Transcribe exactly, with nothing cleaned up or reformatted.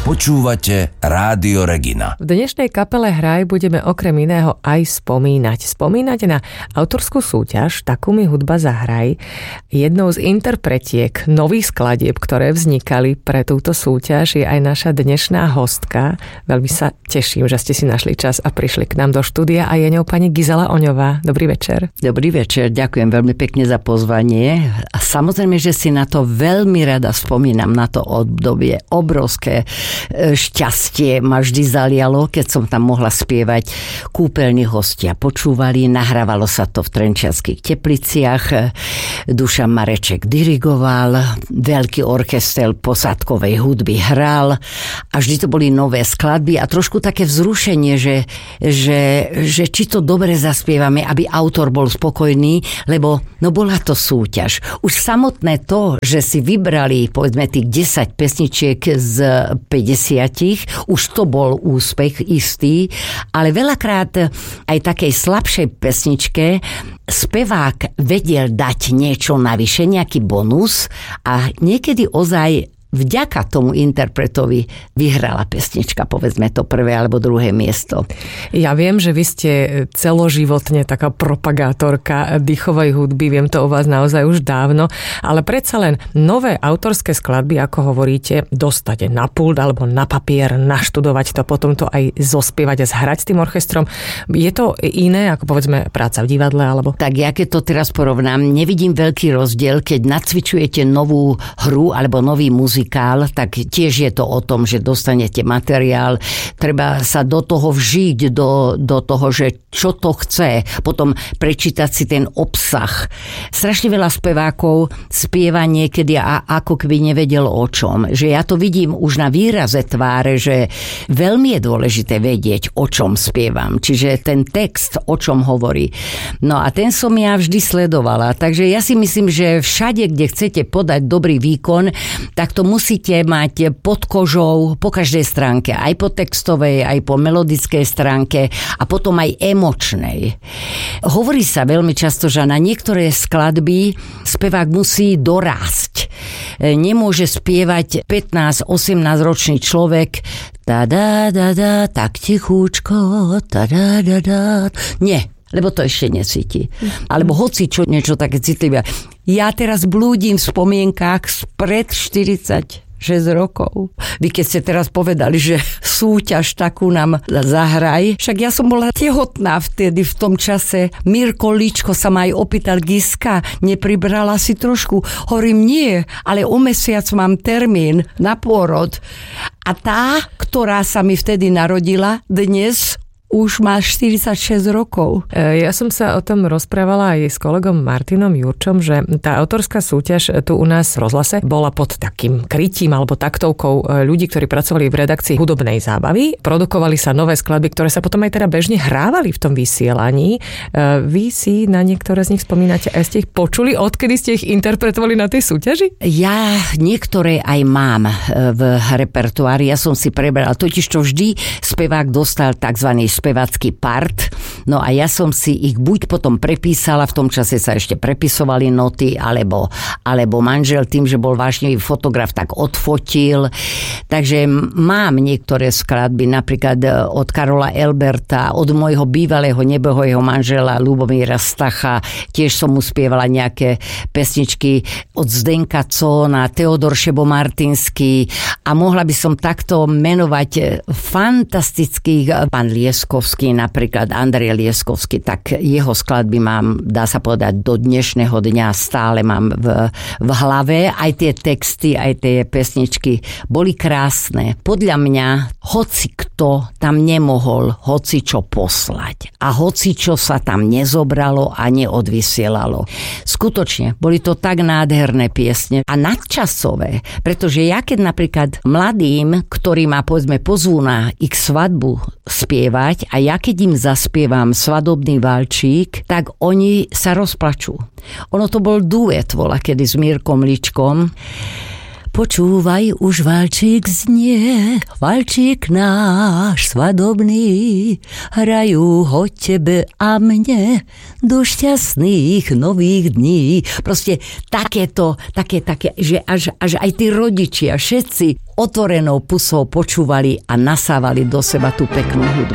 Počúvate Rádio Regina. V dnešnej kapele Hraj budeme okrem iného aj spomínať. Spomínať na autorskú súťaž Takú mi hudba zahraj. Jednou z interpretiek nových skladieb, ktoré vznikali pre túto súťaž, je aj naša dnešná hostka. Veľmi sa teším, že ste si našli čas a prišli k nám do štúdia a je ňou pani Gizela Oňová. Dobrý večer. Dobrý večer, ďakujem veľmi pekne za pozvanie. A samozrejme, že si na to veľmi rada spomínam, na to obdobie. Obrovské šťastie ma vždy zalialo, keď som tam mohla spievať. Kúpeľní hostia počúvali, nahrávalo sa to v Trenčianskych Tepliciach, Dušan Mareček dirigoval, veľký orchester posádkovej hudby hral a vždy to boli nové skladby a trošku také vzrušenie, že, že, že či to dobre zaspievame, aby autor bol spokojný, lebo no bola to súťaž. Už samotné to, že si vybrali povedzme tých desať pesničiek z päťdesiat, už to bol úspech istý, ale veľakrát aj takej slabšej pesničke spevák vedel dať niečo navyše, nejaký bonus a niekedy ozaj vďaka tomu interpretovi vyhrala pesnička, povedzme to prvé alebo druhé miesto. Ja viem, že vy ste celoživotne taká propagátorka dýchovej hudby, viem to o vás naozaj už dávno, ale predsa len nové autorské skladby, ako hovoríte, dostať na pult alebo na papier, naštudovať to, potom to aj zospievať a zhrať s tým orchestrom. Je to iné, ako povedzme práca v divadle? Alebo... Tak ja keď to teraz porovnám, nevidím veľký rozdiel, keď nacvičujete novú hru alebo nový muzik, tak tiež je to o tom, že dostanete materiál, treba sa do toho vžiť, do, do toho, že čo to chce, potom prečítať si ten obsah. Strašne veľa spevákov spieva niekedy a ako keby nevedel o čom. Že ja to vidím už na výraze tváre, že veľmi je dôležité vedieť, o čom spievam. Čiže ten text, o čom hovorí. No a ten som ja vždy sledovala. Takže ja si myslím, že všade, kde chcete podať dobrý výkon, tak to musíte mať pod kožou po každej stránke, aj po textovej, aj po melodickej stránke a potom aj emočnej. Hovorí sa veľmi často, že na niektoré skladby spevák musí dorásť. Nemôže spievať pätnásť osemnásť ročný človek da da da da tak tichúčko da da da da. Nie, lebo to ešte necíti. Alebo hoci čo, niečo také citlivé. Ja teraz blúdim v spomienkách spred štyridsaťšesť rokov. Vy keď ste teraz povedali, že súťaž takú nám zahraj, však ja som bola tehotná vtedy v tom čase. Mirko Líčko sa ma aj opýtal, Giska, nepribrala si trošku? Hovorím, nie, ale o mesiac mám termín na pôrod. A tá, ktorá sa mi vtedy narodila, dnes už má štyridsaťšesť rokov. Ja som sa o tom rozprávala aj s kolegom Martinom Jurčom, že tá autorská súťaž tu u nás v rozhlase bola pod takým krytím alebo taktovkou ľudí, ktorí pracovali v redakcii hudobnej zábavy. Produkovali sa nové skladby, ktoré sa potom aj teda bežne hrávali v tom vysielaní. Vy si na niektoré z nich spomínate, a ste ich počuli, odkedy ste ich interpretovali na tej súťaži? Ja niektoré aj mám v repertoári. Ja som si prebrala, totiž to vždy spevák dostal takzvaný spevacký part. No a ja som si ich buď potom prepísala, v tom čase sa ešte prepisovali noty, alebo, alebo manžel tým, že bol vážny fotograf, tak odfotil. Takže mám niektoré skladby, napríklad od Karola Elberta, od môjho bývalého nebohého manžela Ľubomíra Stacha, tiež som mu spievala nejaké pesničky od Zdenka Cóna, Teodor Šebo-Martinský a mohla by som takto menovať fantastických, pán Lieskovský, napríklad Andrej Lieskovský, tak jeho skladby mám, dá sa povedať, do dnešného dňa stále mám v, v hlave. Aj tie texty, aj tie pesničky boli krásne. Podľa mňa hoci kto tam nemohol hoci čo poslať. A hoci čo sa tam nezobralo a neodvysielalo. Skutočne, boli to tak nádherné piesne a nadčasové, pretože ja keď napríklad mladým, ktorí ma povedzme pozvú na ich svadbu spievať a ja keď im zaspievam svadobný valčík, tak oni sa rozplačú. Ono to bol duet, vola kedy s Mirkom Líčkom. Počúvaj, už valčík znie, valčík náš svadobný, hrajú ho tebe a mne do šťastných nových dní. Proste takéto, také, také, že až, až aj tí rodičia, všetci otvorenou pusou počúvali a nasávali do seba tú peknú hudbu.